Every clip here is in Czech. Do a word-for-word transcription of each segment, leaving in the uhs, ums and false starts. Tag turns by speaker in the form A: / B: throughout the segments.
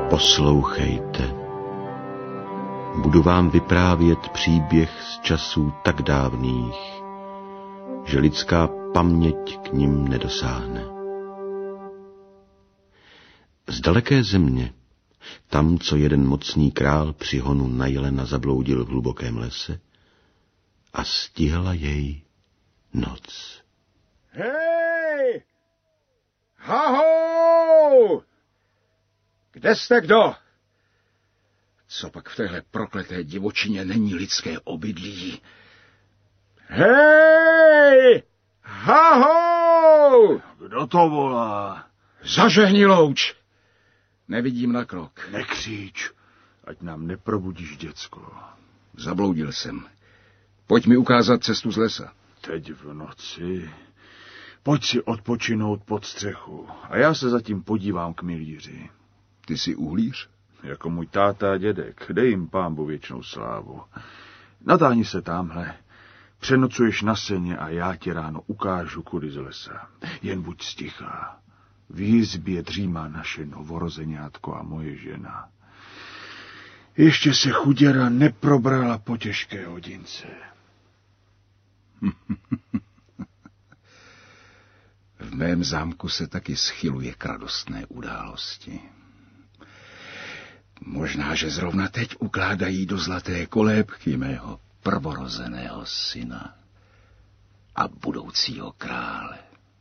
A: Poslouchejte. Budu vám vyprávět příběh z časů tak dávných, že lidská paměť k nim nedosáhne. Z daleké země, tam, co jeden mocný král při honu na jelena zabloudil v hlubokém lese a stihla jej noc.
B: Hej! Haho! Kde jste kdo? Co pak v téhle prokleté divočině není lidské obydlí? Hej! Haho!
C: Kdo to volá?
B: Zažehni louč. Nevidím na krok.
C: Nekřič, ať nám neprobudíš, děcko.
B: Zabloudil jsem. Pojď mi ukázat cestu z lesa.
C: Teď v noci. Pojď si odpočinout pod střechu a já se zatím podívám k milíři.
B: Ty jsi uhlíř?
C: Jako můj táta a dědek, dej jim Pánbu věčnou slávu. Natáhni se tamhle. Přenocuješ na seně a já ti ráno ukážu kudy z lesa. Jen buď stichá. V jizbě dřímá naše novorozeňátko a moje žena. Ještě se chuděra neprobrala po těžké hodince.
B: V mém zámku se taky schyluje k radostné události. Možná, že zrovna teď ukládají do zlaté kolébky mého prvorozeného syna a budoucího krále.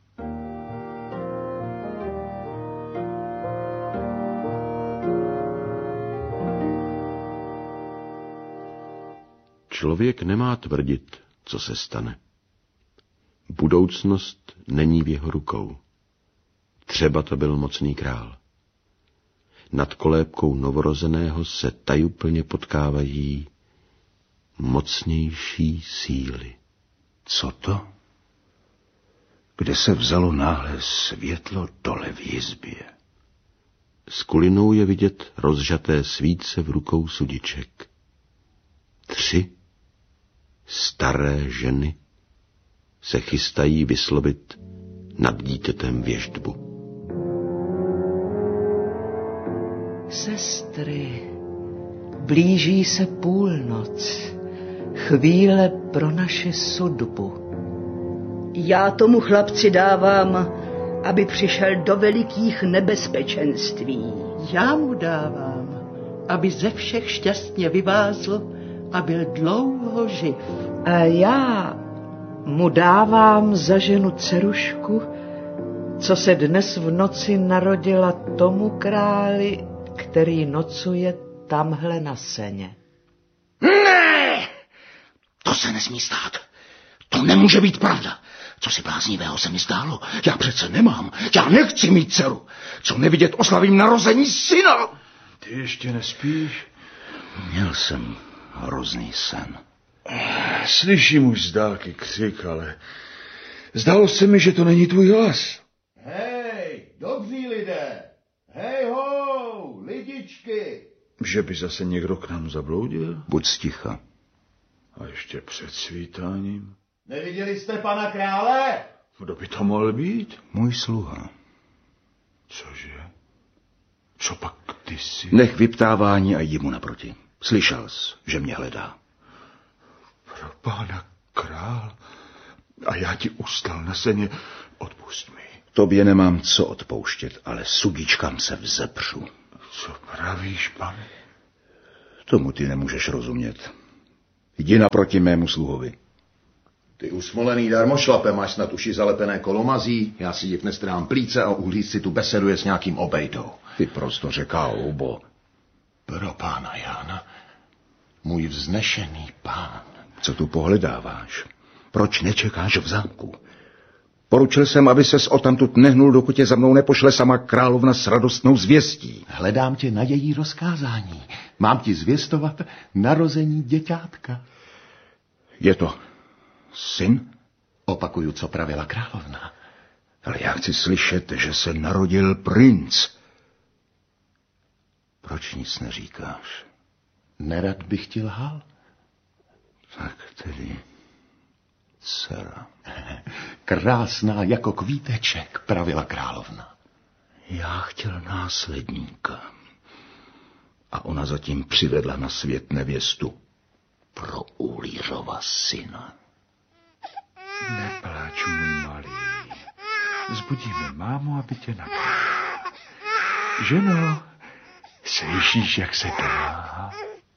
A: Člověk nemá tvrdit, co se stane. Budoucnost není v jeho rukou. Třeba to byl mocný král. Nad kolébkou novorozeného se tajuplně potkávají mocnější síly.
B: Co to? Kde se vzalo náhle světlo dole v jizbě?
A: S kulinou je vidět rozžaté svíce v rukou sudiček. Tři staré ženy se chystají vyslovit nad dítětem věštbu.
D: Sestry, blíží se půlnoc, chvíle pro naši sudbu.
E: Já tomu chlapci dávám, aby přišel do velikých nebezpečenství.
D: Já mu dávám, aby ze všech šťastně vyvázl a byl dlouho živ. A já mu dávám za ženu dcerušku, co se dnes v noci narodila tomu králi, který nocuje tamhle na seně.
B: Ne! To se nesmí stát. To nemůže být pravda. Co si bláznivého se mi zdálo? Já přece nemám. Já nechci mít dceru. Co nevidět oslavím narození syna.
C: Ty ještě nespíš?
B: Měl jsem hrozný sen.
C: Slyším už z dálky křik, ale zdálo se mi, že to není tvůj hlas.
F: Hej, dobří lidé! Hej ho, lidičky!
C: Že by zase někdo k nám zabloudil?
B: Buď sticha.
C: A ještě před svítáním?
F: Neviděli jste pana krále?
C: Kdo by to mohl být?
B: Můj sluha.
C: Cože? Co pak ty jsi?
B: Nech vyptávání a jdi mu naproti. Slyšel jsi, že mě hledá.
C: Pro pána král. A já ti ustal na seně. Odpust mi.
B: Tobě nemám co odpouštět, ale sudičkám se vzepřu.
C: Co pravíš, pane?
B: Tomu ty nemůžeš rozumět. Jdi naproti mému sluhovi.
F: Ty usmolený darmošlape, máš snad uši zalepené kolomazí, já si div nestrám plíce a uhlíz si tu beseduje s nějakým obejdou.
B: Ty prosto řeká loubo.
F: Pro pána Jána, můj vznešený pán.
B: Co tu pohledáváš? Proč nečekáš v zámku? Poručil jsem, aby ses odtamtud nehnul, dokud tě za mnou nepošle sama královna s radostnou zvěstí.
F: Hledám tě na její rozkázání. Mám ti zvěstovat narození děťátka.
B: Je to syn?
F: Opakuju, co pravila královna.
B: Ale já chci slyšet, že se narodil princ. Proč nic neříkáš?
F: Nerad bych ti lhal.
B: Tak tedy dcera.
F: Krásná jako kvíteček, pravila královna.
B: Já chtěl následníka. A ona zatím přivedla na svět nevěstu pro Uhlířova syna.
C: Nepláč, můj malý. Zbudíme mámu, aby tě napila. Ženo, slyšíš, jak se dá?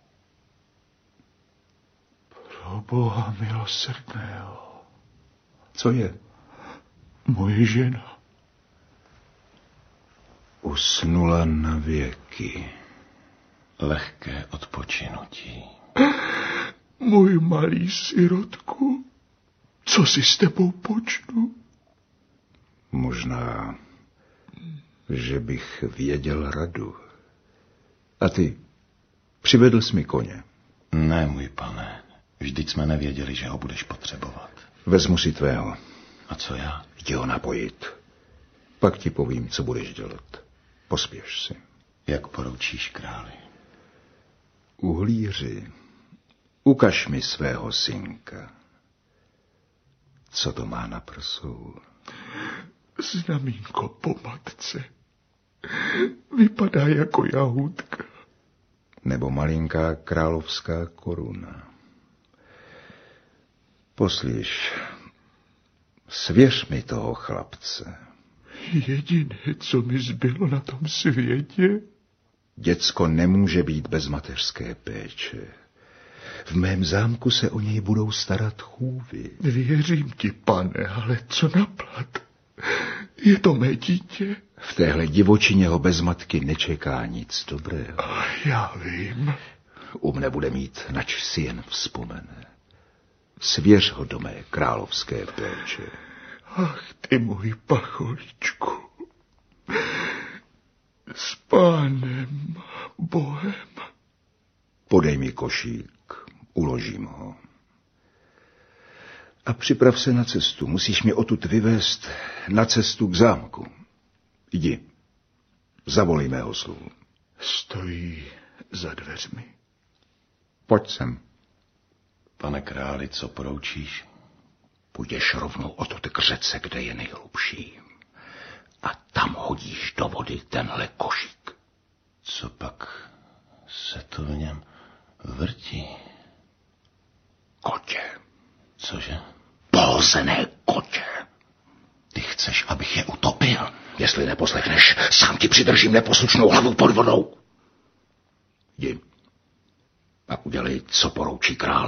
C: Pro Boha milosrdného.
B: Co je?
C: Moje žena.
B: Usnula na věky.
F: Lehké odpočinutí.
C: Můj malý sirotku, co si s tebou počnu?
B: Možná, že bych věděl radu. A ty, přivedl jsi mi koně.
F: Ne, můj pane, vždyť jsme nevěděli, že ho budeš potřebovat.
B: Vezmu si tvého.
F: A co já?
B: Jdi ho napojit. Pak ti povím, co budeš dělat. Pospěš si.
F: Jak poroučíš, králi?
B: Uhlíři, ukaž mi svého synka. Co to má na prsou?
C: Znamínko po matce. Vypadá jako jahůdka.
B: Nebo malinká královská koruna. Poslyš, svěř mi toho chlapce.
C: Jediné, co mi zbylo na tom světě.
B: Děcko nemůže být bez mateřské péče. V mém zámku se o něj budou starat chůvy.
C: Věřím ti, pane, ale co naplat? Je to mé dítě?
B: V téhle divočině ho bez matky nečeká nic dobrého.
C: A já vím.
B: U mne bude mít, nač si jen vzpomene. Svěř ho do mé královské péče.
C: Ach, ty můj pacholíčku. S pánem Bohem.
B: Podej mi košík, uložím ho. A připrav se na cestu. Musíš mě odtud vyvést na cestu k zámku. Jdi, zavolej mého sluhu.
C: Stojí za dveřmi.
B: Pojď sem.
F: Pane králi, co poroučíš?
B: Půjdeš rovnou odtud k řece, kde je nejhlubší. A tam hodíš do vody tenhle košík.
F: Co pak se to v něm vrtí?
B: Kotě.
F: Cože?
B: Polzené kotě.
F: Ty chceš, abych je utopil?
B: Jestli neposlechneš, sám ti přidržím neposlušnou hlavu pod vodou. Jdi a udělej, co poroučí král.